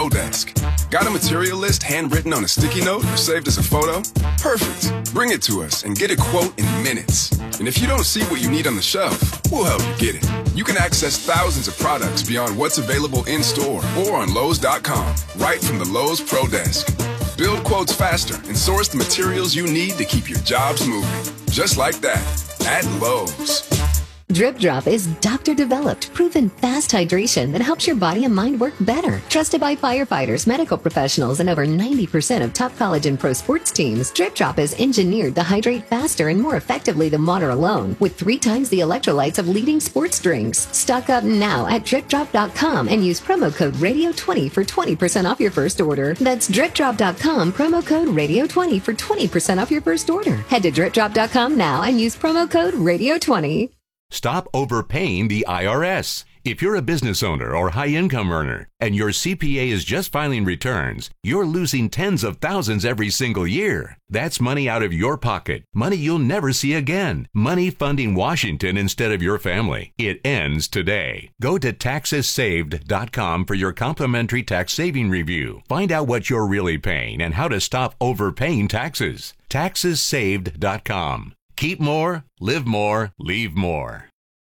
Pro Desk. Got a material list handwritten on a sticky note or saved as a photo? Perfect. Bring it to us and get a quote in minutes. And if you don't see what you need on the shelf, we'll help you get it. You can access thousands of products beyond what's available in-store or on Lowe's.com, right from the Lowe's Pro Desk. Build quotes faster and source the materials you need to keep your jobs moving. Just like that, at Lowe's. Drip Drop is doctor-developed, proven fast hydration that helps your body and mind work better. Trusted by firefighters, medical professionals, and over 90% of top college and pro sports teams, Drip Drop is engineered to hydrate faster and more effectively than water alone, with 3 times the electrolytes of leading sports drinks. Stock up now at DripDrop.com and use promo code Radio20 for 20% off your first order. That's DripDrop.com, promo code Radio20 for 20% off your first order. Head to DripDrop.com now and use promo code Radio20. Stop overpaying the IRS. If you're a business owner or high-income earner and your CPA is just filing returns, you're losing tens of thousands every single year. That's money out of your pocket, money you'll never see again, money funding Washington instead of your family. It ends today. Go to TaxesSaved.com for your complimentary tax saving review. Find out what you're really paying and how to stop overpaying taxes. TaxesSaved.com. Keep more, live more, leave more.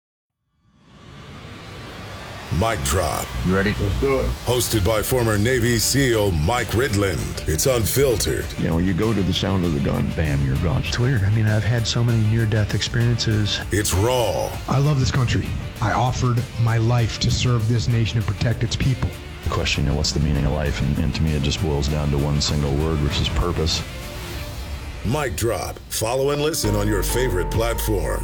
Mic Drop. You ready? Let's do it. Hosted by former Navy SEAL Mike Ridland. It's unfiltered. You know, you go to the sound of the gun, bam, you're gone. It's weird. I mean, I've had so many near-death experiences. It's raw. I love this country. I offered my life to serve this nation and protect its people. The question, you know, what's the meaning of life? And to me, it just boils down to one single word, which is purpose. Mic Drop. Follow and listen on your favorite platform.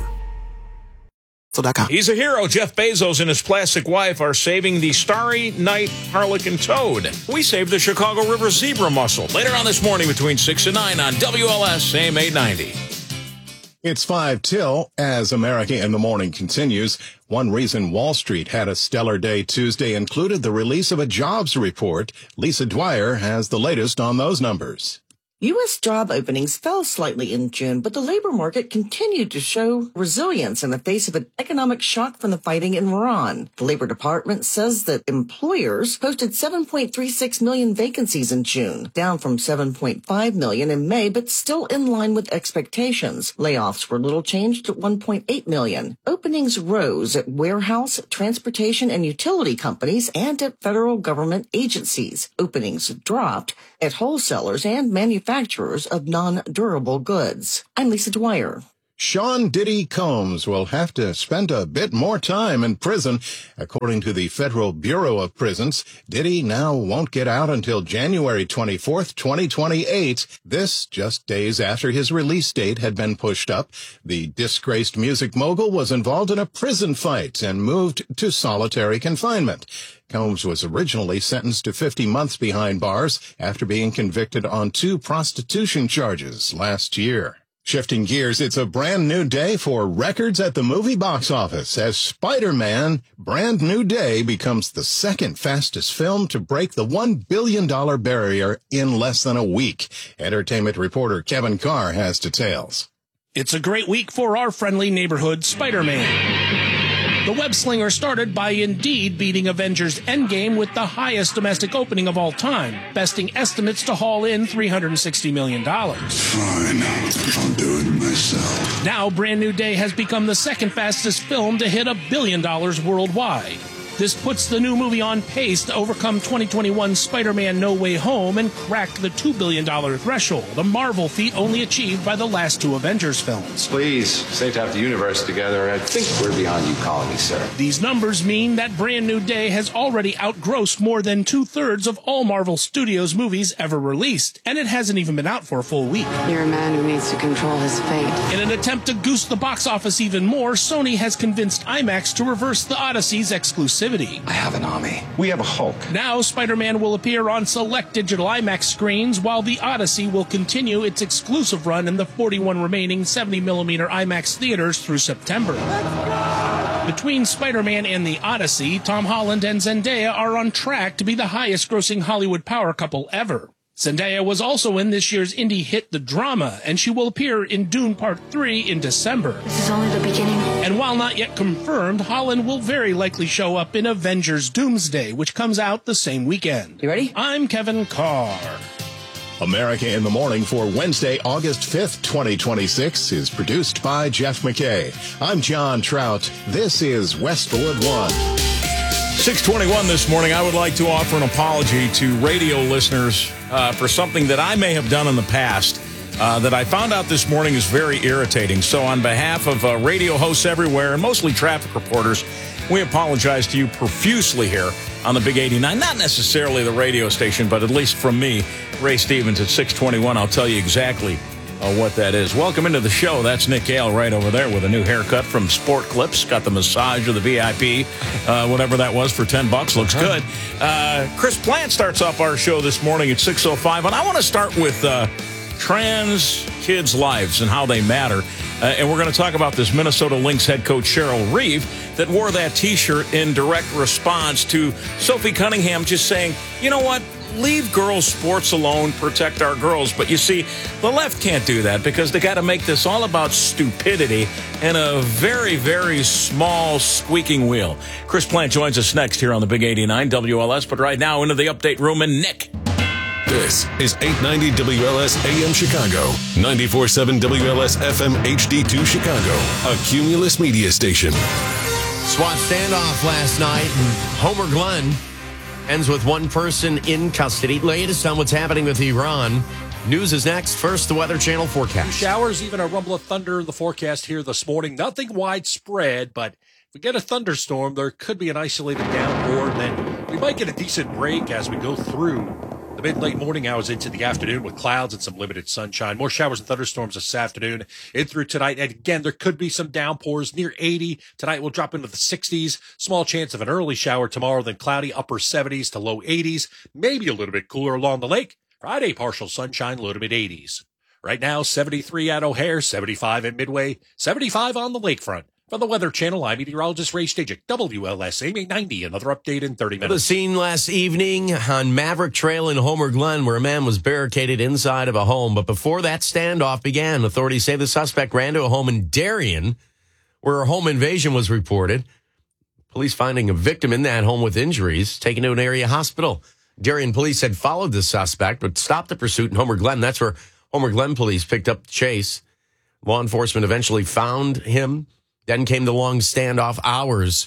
He's a hero. Jeff Bezos and his plastic wife are saving the Starry Night Harlequin toad. We saved the Chicago River zebra mussel. Later on this morning between 6 and 9 on WLS AM 890. It's 5 till as America in the Morning continues. One reason Wall Street had a stellar day Tuesday included the release of a jobs report. Lisa Dwyer has the latest on those numbers. U.S. job openings fell slightly in June, but the labor market continued to show resilience in the face of an economic shock from the fighting in Iran. The Labor Department says that employers posted 7.36 million vacancies in June, down from 7.5 million in May, but still in line with expectations. Layoffs were little changed at 1.8 million. Openings rose at warehouse, transportation, and utility companies and at federal government agencies. Openings dropped at wholesalers and manufacturers of non-durable goods. I'm Lisa Dwyer. Sean Diddy Combs will have to spend a bit more time in prison. According to the Federal Bureau of Prisons, Diddy now won't get out until January 24th, 2028. This just days after his release date had been pushed up. The disgraced music mogul was involved in a prison fight and moved to solitary confinement. Combs was originally sentenced to 50 months behind bars after being convicted on 2 prostitution charges last year. Shifting gears, it's a brand new day for records at the movie box office as Spider-Man Brand New Day becomes the second fastest film to break the $1 billion barrier in less than a week. Entertainment reporter Kevin Carr has details. It's a great week for our friendly neighborhood Spider-Man. The web slinger started by Indeed beating Avengers Endgame with the highest domestic opening of all time, besting estimates to haul in $360 million. Fine, I'll do it myself. Now, Brand New Day has become the second fastest film to hit $1 billion worldwide. This puts the new movie on pace to overcome 2021's Spider-Man No Way Home and crack the $2 billion threshold, a Marvel feat only achieved by the last 2 Avengers films. Please, safe to have the universe together. I think we're beyond you calling me sir. These numbers mean that Brand New Day has already outgrossed more than 2/3 of all Marvel Studios movies ever released, and it hasn't even been out for a full week. You're a man who needs to control his fate. In an attempt to goose the box office even more, Sony has convinced IMAX to reverse the Odyssey's exclusivity. I have an army. We have a Hulk. Now, Spider-Man will appear on select digital IMAX screens, while the Odyssey will continue its exclusive run in the 41 remaining 70mm IMAX theaters through September. Between Spider-Man and the Odyssey, Tom Holland and Zendaya are on track to be the highest-grossing Hollywood power couple ever. Zendaya was also in this year's indie hit The Drama, and she will appear in Dune Part 3 in December. This is only the beginning. And while not yet confirmed, Holland will very likely show up in Avengers Doomsday, which comes out the same weekend. You ready? I'm Kevin Carr. America in the Morning for Wednesday, August 5th, 2026 is produced by Jeff McKay. I'm John Trout. This is Westwood One. 6:21 this morning. I would like to offer an apology to radio listeners for something that I may have done in the past that I found out this morning is very irritating. So on behalf of radio hosts everywhere and mostly traffic reporters, we apologize to you profusely here on the Big 89. Not necessarily the radio station, but at least from me, Ray Stevens at 6:21. I'll tell you exactly what that is. Welcome into the show. That's Nick Gale right over there with a new haircut from Sport Clips. Got the massage of the VIP, whatever that was, for $10. Looks good. Chris Plant starts off our show this morning at 6:05, and I want to start with trans kids' lives and how they matter. And we're going to talk about this Minnesota Lynx head coach Cheryl Reeve that wore that T-shirt in direct response to Sophie Cunningham just saying, you know what? Leave girls' sports alone, protect our girls. But you see, the left can't do that because they got to make this all about stupidity and a very, very small squeaking wheel. Chris Plant joins us next here on the Big 89 WLS. But right now, into the update room, and Nick. This is 890 WLS AM Chicago, 94.7 WLS FM HD2 Chicago, a Cumulus media station. SWAT standoff last night in Homer Glen ends with one person in custody. Latest on what's happening with Iran. News is next. First, the Weather Channel forecast. Showers, even a rumble of thunder in the forecast here this morning. Nothing widespread, but if we get a thunderstorm, there could be an isolated downpour, and then we might get a decent break as we go through the mid-late morning hours into the afternoon with clouds and some limited sunshine. More showers and thunderstorms this afternoon in through tonight. And again, there could be some downpours near 80. Tonight we'll drop into the 60s. Small chance of an early shower tomorrow, then cloudy, upper 70s to low 80s. Maybe a little bit cooler along the lake. Friday, partial sunshine, low to mid-80s. Right now, 73 at O'Hare, 75 at Midway, 75 on the lakefront. From the Weather Channel, I'm meteorologist Ray Stajic, WLS AM 890. Another update in 30 minutes. The scene last evening on Maverick Trail in Homer Glen, where a man was barricaded inside of a home. But before that standoff began, authorities say the suspect ran to a home in Darien, where a home invasion was reported. Police finding a victim in that home with injuries, taken to an area hospital. Darien police had followed the suspect, but stopped the pursuit in Homer Glen. That's where Homer Glen police picked up the chase. Law enforcement eventually found him. Then came the long standoff hours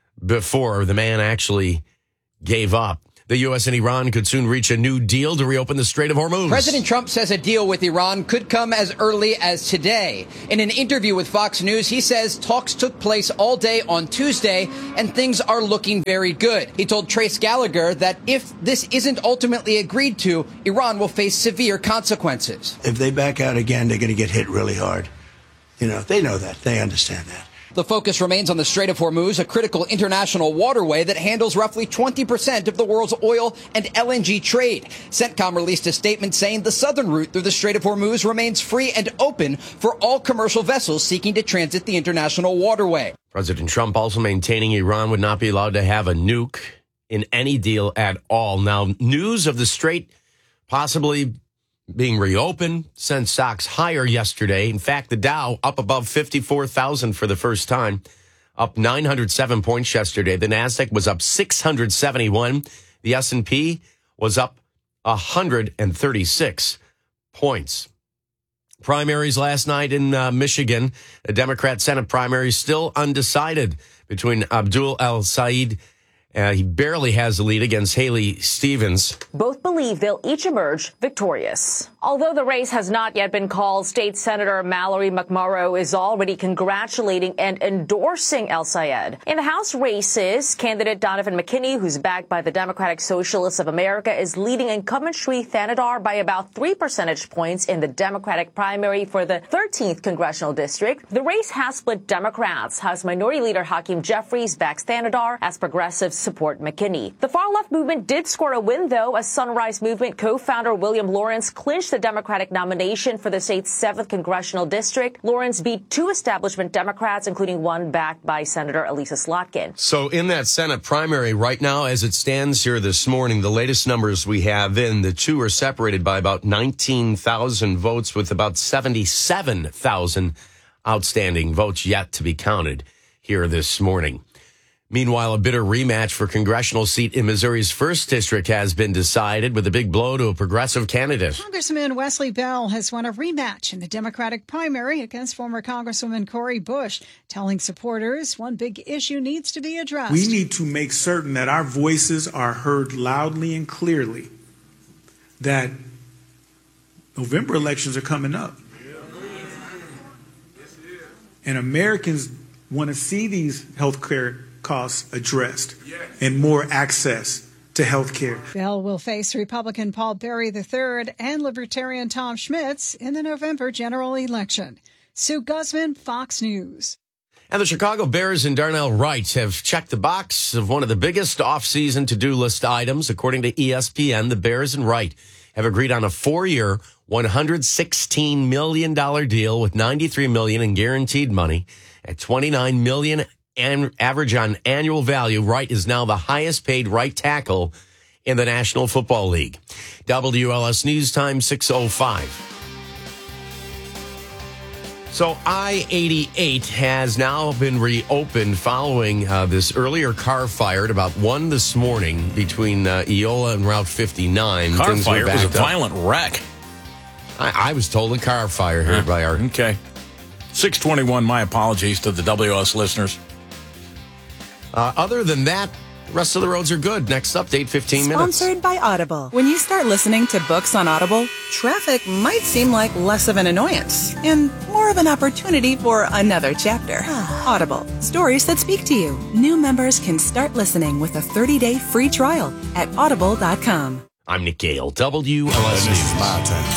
before the man actually gave up. The U.S. and Iran could soon reach a new deal to reopen the Strait of Hormuz. President Trump says a deal with Iran could come as early as today. In an interview with Fox News, he says talks took place all day on Tuesday and things are looking very good. He told Trace Gallagher that if this isn't ultimately agreed to, Iran will face severe consequences. If they back out again, they're going to get hit really hard. You know, they know that. They understand that. The focus remains on the Strait of Hormuz, a critical international waterway that handles roughly 20% of the world's oil and LNG trade. CENTCOM released a statement saying the southern route through the Strait of Hormuz remains free and open for all commercial vessels seeking to transit the international waterway. President Trump also maintaining Iran would not be allowed to have a nuke in any deal at all. Now, news of the strait possibly being reopened sent stocks higher yesterday. In fact, the Dow up above 54,000 for the first time, up 907 points yesterday. The Nasdaq was up 671. The S&P was up 136 points. Primaries last night in Michigan. The Democrat Senate primary still undecided between Abdul El-Sayed. He barely has a lead against Haley Stevens. Both believe they'll each emerge victorious. Although the race has not yet been called, State Senator Mallory McMorrow is already congratulating and endorsing El-Sayed. In the House races, candidate Donovan McKinney, who's backed by the Democratic Socialists of America, is leading incumbent Sri Thanadar by about 3 percentage points in the Democratic primary for the 13th congressional district. The race has split Democrats. House Minority Leader Hakeem Jeffries backs Thanadar as progressives support McKinney. The far-left movement did score a win, though, as Sunrise Movement co-founder William Lawrence clinched clinched the Democratic nomination for the state's 7th congressional district. Lawrence beat 2 establishment Democrats, including one backed by Senator Elisa Slotkin. So in that Senate primary right now, as it stands here this morning, the latest numbers we have in, the two are separated by about 19,000 votes with about 77,000 outstanding votes yet to be counted here this morning. Meanwhile, a bitter rematch for congressional seat in Missouri's 1st district has been decided with a big blow to a progressive candidate. Congressman Wesley Bell has won a rematch in the Democratic primary against former Congresswoman Cori Bush, telling supporters one big issue needs to be addressed. We need to make certain that our voices are heard loudly and clearly, that November elections are coming up. And Americans want to see these health care costs addressed and more access to health care. Bell will face Republican Paul Berry III and Libertarian Tom Schmitz in the November general election. Sue Guzman, Fox News. And the Chicago Bears and Darnell Wright have checked the box of one of the biggest off-season to-do list items. According to ESPN, the Bears and Wright have agreed on a 4-year, $116 million deal with $93 million in guaranteed money at $29 million and average on annual value. Wright is now the highest paid right tackle in the National Football League. WLS News Time 6:05. So I-88 has now been reopened following this earlier car fire at about 1 this morning between Eola and Route 59. Car fire was a violent wreck. I was told a car fire here by our... Okay. 6:21, my apologies to the WLS listeners. Other than that, the rest of the roads are good. Next update, 15 minutes. Sponsored by Audible. When you start listening to books on Audible, traffic might seem like less of an annoyance and more of an opportunity for another chapter. Audible. Stories that speak to you. New members can start listening with a 30-day free trial at audible.com. I'm Nick Gale, WLS News. My time.